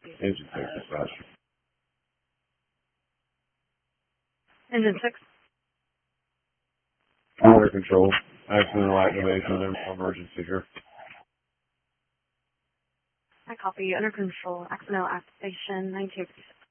Engine 6 dispatch. Engine 6. Under control. Accidental activation of emergency here. I copy. Under control. Accidental activation. 9256.